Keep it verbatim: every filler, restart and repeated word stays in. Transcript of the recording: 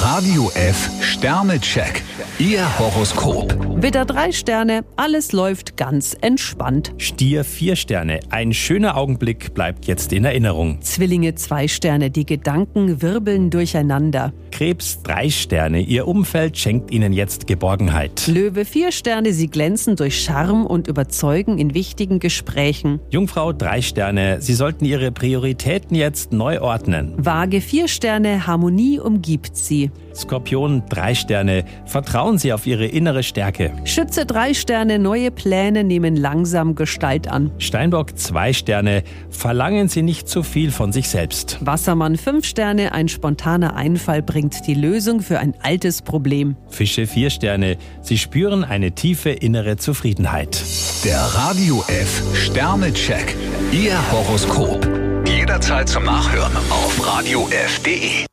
Radio F Sternecheck. Ihr Horoskop. Widder drei Sterne, alles läuft ganz entspannt. Stier vier Sterne, ein schöner Augenblick bleibt jetzt in Erinnerung. Zwillinge zwei Sterne, die Gedanken wirbeln durcheinander. Krebs drei Sterne, Ihr Umfeld schenkt Ihnen jetzt Geborgenheit. Löwe vier Sterne, sie glänzen durch Charme und überzeugen in wichtigen Gesprächen. Jungfrau drei Sterne, Sie sollten Ihre Prioritäten jetzt neu ordnen. Waage vier Sterne, Harmonie umgibt sie. Skorpion drei Sterne, vertrauen Sie auf Ihre innere Stärke. Schütze drei Sterne, neue Pläne nehmen langsam Gestalt an. Steinbock zwei Sterne, verlangen Sie nicht zu viel von sich selbst. Wassermann fünf Sterne, ein spontaner Einfall bringt die Lösung für ein altes Problem. Fische vier Sterne, Sie spüren eine tiefe innere Zufriedenheit. Der Radio F Sternecheck. Ihr Horoskop. Jederzeit zum Nachhören auf radio f punkt de.